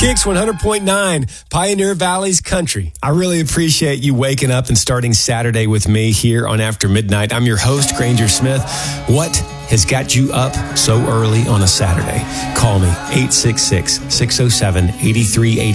Kicks 100.9, Pioneer Valley's Country. I really appreciate you waking up and starting Saturday with me here on After Midnight. I'm your host, Granger Smith. What has got you up so early on a Saturday? Call me, 866-607-8380.